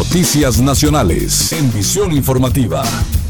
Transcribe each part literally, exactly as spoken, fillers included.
Noticias nacionales en Visión Informativa.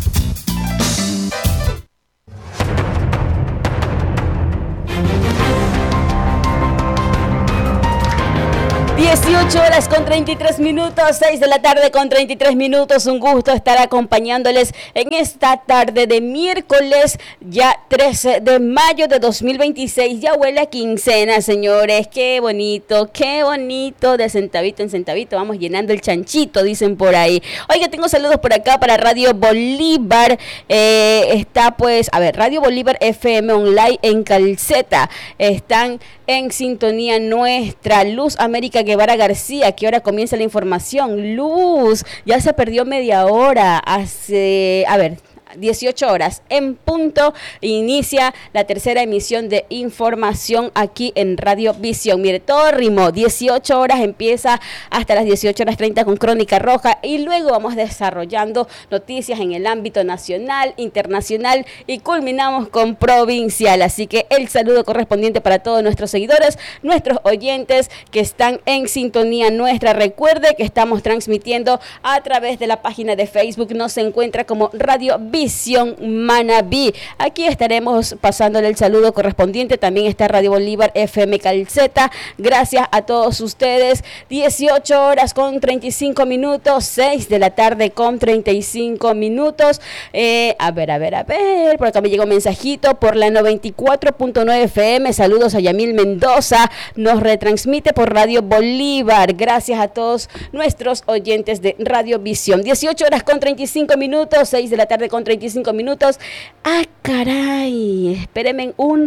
dieciocho horas con treinta y tres minutos, seis de la tarde con treinta y tres minutos. Un gusto estar acompañándoles en esta tarde de miércoles, ya trece de mayo de dos mil veintiséis. Ya huele a quincena, señores. Qué bonito, qué bonito. De centavito en centavito vamos llenando el chanchito, dicen por ahí. Oiga, tengo saludos por acá para Radio Bolívar. Eh, está pues, a ver, Radio Bolívar F M Online en Calceta. Están en sintonía nuestra. Luz América Guevara García, ¿qué hora comienza la información? Luz, ya se perdió media hora. Hace, a ver, dieciocho horas en punto inicia la tercera emisión de información aquí en Radio Visión. Mire, todo ritmo, dieciocho horas empieza hasta las dieciocho horas treinta con Crónica Roja y luego vamos desarrollando noticias en el ámbito nacional, internacional y culminamos con provincial. Así que el saludo correspondiente para todos nuestros seguidores, nuestros oyentes que están en sintonía nuestra. Recuerde que estamos transmitiendo a través de la página de Facebook, nos encuentra como Radio Visión Visión Manabí. Aquí estaremos pasándole el saludo correspondiente. También está Radio Bolívar F M Calceta. Gracias a todos ustedes. dieciocho horas con treinta y cinco minutos, seis de la tarde con treinta y cinco minutos. Eh, a ver, a ver, a ver. Por acá me llegó un mensajito por la noventa y cuatro punto nueve F M. Saludos a Yamil Mendoza. Nos retransmite por Radio Bolívar. Gracias a todos nuestros oyentes de Radio Visión. dieciocho horas con treinta y cinco minutos, seis de la tarde con treinta y cinco minutos. ¡Ah, caray! Espérenme un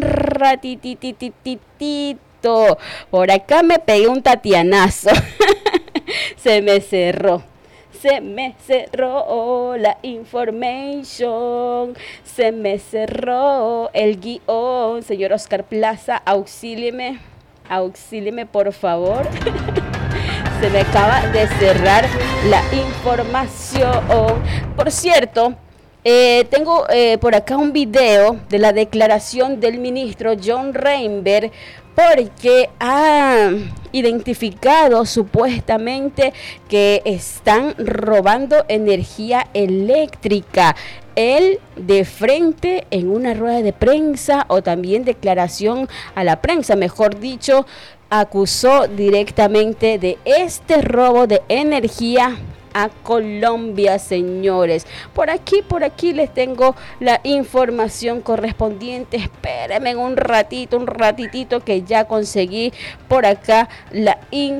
ratititititito. Por acá me pegué un tatianazo. Se me cerró. Se me cerró la information. Se me cerró el guión. Señor Oscar Plaza, auxílieme. Auxílieme, por favor. Se me acaba de cerrar la información. Por cierto, Eh, tengo eh, por acá un video de la declaración del ministro John Reinberg, porque ha identificado supuestamente que están robando energía eléctrica. Él de frente en una rueda de prensa o también declaración a la prensa, mejor dicho, acusó directamente de este robo de energía a Colombia, señores. Por aquí, por aquí les tengo la información correspondiente. Espérenme un ratito, un ratitito que ya conseguí por acá la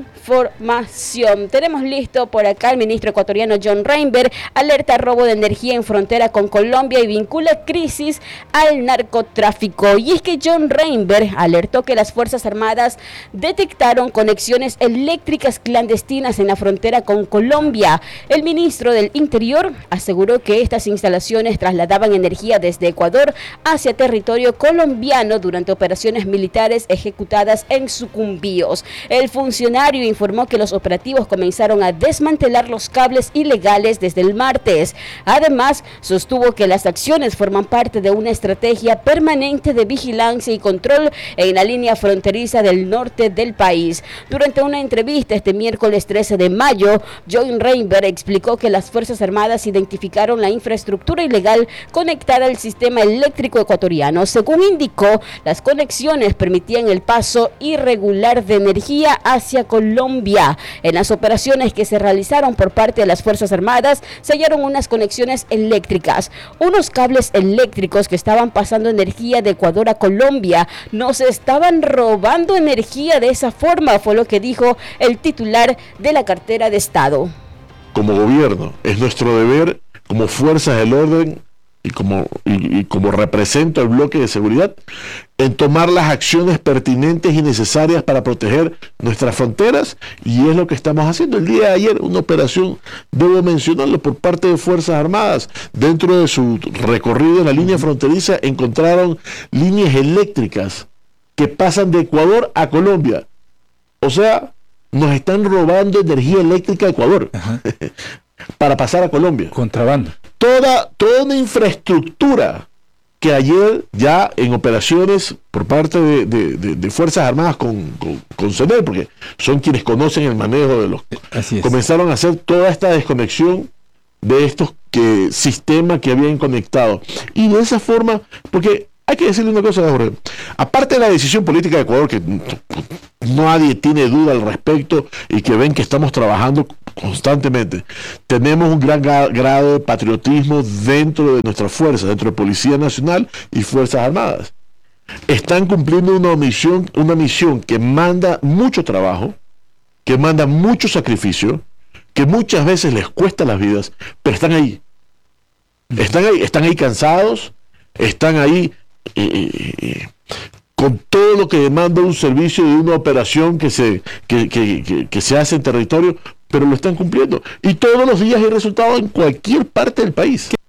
información. Tenemos listo por acá el ministro ecuatoriano John Reinberg, alerta robo de energía en frontera con Colombia y vincula crisis al narcotráfico. Y es que John Reinberg alertó que las Fuerzas Armadas detectaron conexiones eléctricas clandestinas en la frontera con Colombia. El ministro del Interior aseguró que estas instalaciones trasladaban energía desde Ecuador hacia territorio colombiano durante operaciones militares ejecutadas en Sucumbíos. El funcionario informó que los operativos comenzaron a desmantelar los cables ilegales desde el martes. Además, sostuvo que las acciones forman parte de una estrategia permanente de vigilancia y control en la línea fronteriza del norte del país. Durante una entrevista este miércoles trece de mayo, John Reinberg explicó que las Fuerzas Armadas identificaron la infraestructura ilegal conectada al sistema eléctrico ecuatoriano. Según indicó, las conexiones permitían el paso irregular de energía hacia Colombia. En las operaciones que se realizaron por parte de las Fuerzas Armadas, se hallaron unas conexiones eléctricas, unos cables eléctricos que estaban pasando energía de Ecuador a Colombia. No se estaban robando energía de esa forma, fue lo que dijo el titular de la cartera de Estado. Como gobierno, es nuestro deber como fuerzas del orden y como, y, y como represento al bloque de seguridad, en tomar las acciones pertinentes y necesarias para proteger nuestras fronteras, y es lo que estamos haciendo. El día de ayer, una operación, debo mencionarlo, por parte de Fuerzas Armadas, dentro de su recorrido en la línea fronteriza, encontraron líneas eléctricas que pasan de Ecuador a Colombia. O sea, nos están robando energía eléctrica a Ecuador para pasar a Colombia. Contrabando. Toda, toda una infraestructura que ayer ya en operaciones por parte de, de, de, de Fuerzas Armadas con, con, con CENEL, porque son quienes conocen el manejo de los... Así es. Comenzaron a hacer toda esta desconexión de estos que, sistemas que habían conectado. Y de esa forma, porque hay que decirle una cosa, Jorge, aparte de la decisión política de Ecuador, que nadie tiene duda al respecto y que ven que estamos trabajando constantemente, tenemos un gran grado de patriotismo dentro de nuestras fuerzas, dentro de Policía Nacional y Fuerzas Armadas. Están cumpliendo una misión, una misión que manda mucho trabajo, que manda mucho sacrificio, que muchas veces les cuesta las vidas, pero están ahí. Están ahí, están ahí cansados, están ahí eh, eh, con todo lo que demanda un servicio de una operación que se, que, que, que, que se hace en territorio, pero lo están cumpliendo. Y todos los días hay resultados en cualquier parte del país.